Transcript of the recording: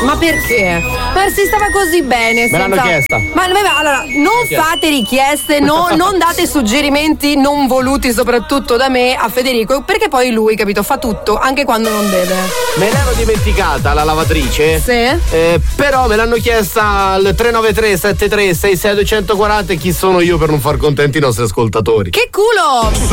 Ma perché? Ma si stava così bene. Me l'hanno chiesta. Ma allora, non fate richieste, non date suggerimenti non voluti, soprattutto da me, a Federico, perché poi lui, capito, fa tutto, anche quando non deve. Me l'ero dimenticata la lavatrice. Sì. Però me l'hanno chiesta al 393 73 66 240 e chi sono io per non far contenti i nostri ascoltatori? Che culo!